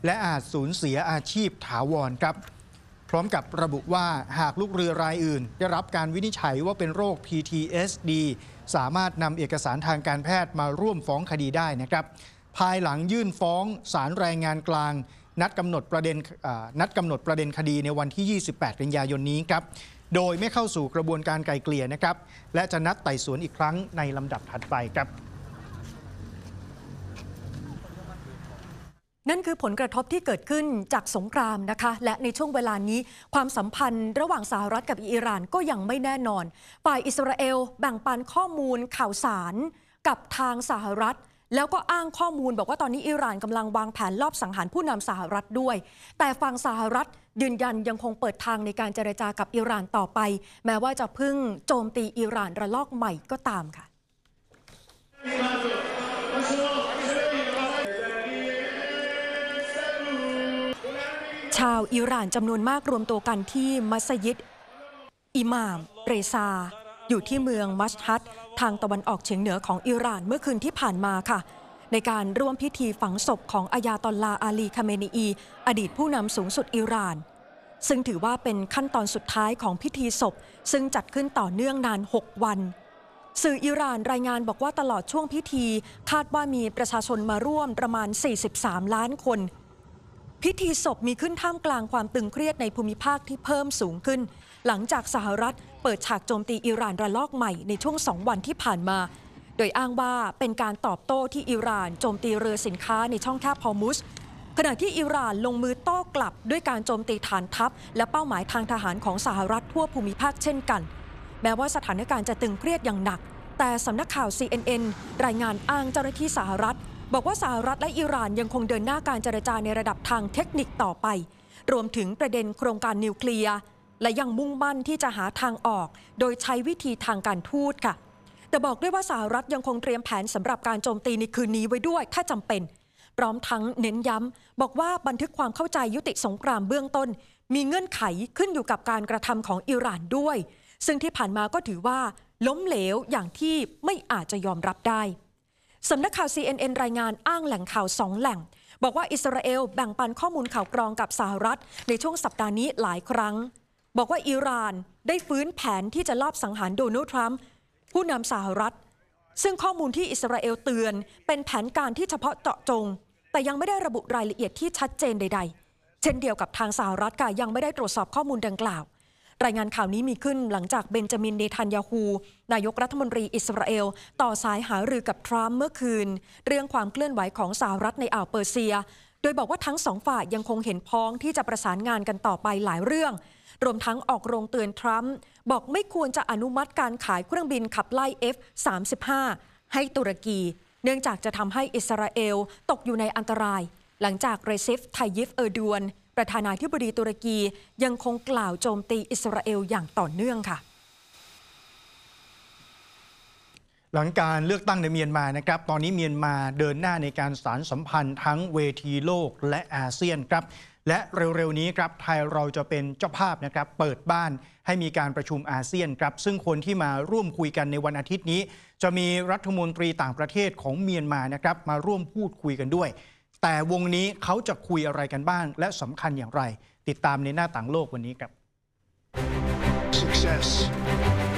และอาจสูญเสียอาชีพถาวรครับพร้อมกับระบุว่าหากลูกเรือรายอื่นได้รับการวินิจฉัยว่าเป็นโรค PTSD สามารถนำเอกสารทางการแพทย์มาร่วมฟ้องคดีได้นะครับภายหลังยื่นฟ้องศาลแรงงานกลางนัดกำหนดประเด็นคดีในวันที่ 28 กันยายนนี้ครับโดยไม่เข้าสู่กระบวนการไกล่เกลี่ยนะครับและจะนัดไต่สวนอีกครั้งในลำดับถัดไปครับนั่นคือผลกระทบที่เกิดขึ้นจากสงครามนะคะและในช่วงเวลานี้ความสัมพันธ์ระหว่างสหรัฐกับอิหร่านก็ยังไม่แน่นอนฝ่ายอิสราเอลแบ่งปันข้อมูลข่าวสารกับทางสหรัฐแล้วก็อ้างข้อมูลบอกว่าตอนนี้อิหร่านกำลังวางแผนลอบสังหารผู้นำสหรัฐด้วยแต่ฝั่งสหรัฐยืนยันยังคงเปิดทางในการเจรจากับอิหร่านต่อไปแม้ว่าจะเพิ่งโจมตีอิหร่านระลอกใหม่ก็ตามค่ะชาวอิหร่านจำนวนมากรวมตัวกันที่มัสยิดอิหม่ามเรซาอยู่ที่เมืองมัชฮัดทางตะวันออกเฉียงเหนือของอิหร่านเมื่อคืนที่ผ่านมาค่ะในการร่วมพิธีฝังศพของอายาตอลลาอาลีคาเมนีอีอดีตผู้นำสูงสุดอิหร่านซึ่งถือว่าเป็นขั้นตอนสุดท้ายของพิธีศพซึ่งจัดขึ้นต่อเนื่องนาน6 วันสื่ออิหร่านรายงานบอกว่าตลอดช่วงพิธีคาดว่ามีประชาชนมาร่วมประมาณ43 ล้านคนพิธีศพมีขึ้นท่ามกลางความตึงเครียดในภูมิภาคที่เพิ่มสูงขึ้นหลังจากสหรัฐเปิดฉากโจมตีอิหร่านระลอกใหม่ในช่วง2 วันที่ผ่านมาโดยอ้างว่าเป็นการตอบโต้ที่อิหร่านโจมตีเรือสินค้าในช่องแคบฮอร์มุซขณะที่อิหร่านลงมือโต้กลับด้วยการโจมตีฐานทัพและเป้าหมายทางทหารของสหรัฐทั่วภูมิภาคเช่นกันแม้ว่าสถานการณ์จะตึงเครียดอย่างหนักแต่สำนักข่าว CNN รายงานอ้างเจ้าหน้าที่สหรัฐบอกว่าสหรัฐและอิหร่านยังคงเดินหน้าการเจรจาในระดับทางเทคนิคต่อไปรวมถึงประเด็นโครงการนิวเคลียร์และยังมุ่งมั่นที่จะหาทางออกโดยใช้วิธีทางการทูตค่ะแต่บอกด้วยว่าสหรัฐยังคงเตรียมแผนสำหรับการโจมตีในคืนนี้ไว้ด้วยถ้าจำเป็นพร้อมทั้งเน้นย้ำบอกว่าบันทึกความเข้าใจยุติสงครามเบื้องต้นมีเงื่อนไขขึ้นอยู่กับการกระทำของอิหร่านด้วยซึ่งที่ผ่านมาก็ถือว่าล้มเหลวอย่างที่ไม่อาจจะยอมรับได้สำนักข่าว CNN รายงานอ้างแหล่งข่าว2 แหล่งบอกว่าอิสราเอลแบ่งปันข้อมูลข่าวกรองกับสหรัฐในช่วงสัปดาห์นี้หลายครั้งบอกว่าอิหร่านได้ฟื้นแผนที่จะลอบสังหารโดนัลด์ทรัมป์ผู้นำสหรัฐซึ่งข้อมูลที่อิสราเอลเตือนเป็นแผนการที่เฉพาะเจาะจงแต่ยังไม่ได้ระบุรายละเอียดที่ชัดเจนใดๆเช่นเดียวกับทางสหรัฐค่ะยังไม่ได้ตรวจสอบข้อมูลดังกล่าวรายงานข่าวนี้มีขึ้นหลังจากเบนจามิน เนทันยาฮูนายกรัฐมนตรีอิสราเอลต่อสายหารือกับทรัมป์เมื่อคืนเรื่องความเคลื่อนไหวของสหรัฐในอ่าวเปอร์เซียโดยบอกว่าทั้ง2 ฝ่ายยังคงเห็นพ้องที่จะประสานงานกันต่อไปหลายเรื่องรวมทั้งออกโรงเตือนทรัมป์บอกไม่ควรจะอนุมัติการขายเครื่องบินขับไล่ F-35 ให้ตุรกีเนื่องจากจะทำให้อิสราเอลตกอยู่ในอันตรายหลังจากเรเซฟ ไทยิฟ เออร์ดวนประธานาธิบดีตุรกียังคงกล่าวโจมตีอิสราเอลอย่างต่อเนื่องค่ะหลังการเลือกตั้งในเมียนมานะครับตอนนี้เมียนมาเดินหน้าในการสานสัมพันธ์ทั้งเวทีโลกและอาเซียนครับและเร็วๆนี้ครับไทยเราจะเป็นเจ้าภาพนะครับเปิดบ้านให้มีการประชุมอาเซียนครับซึ่งคนที่มาร่วมคุยกันในวันอาทิตย์นี้จะมีรัฐมนตรีต่างประเทศของเมียนมานะครับมาร่วมพูดคุยกันด้วยแต่วงนี้เขาจะคุยอะไรกันบ้างและสำคัญอย่างไรติดตามในหน้าต่างโลกวันนี้ครับ Success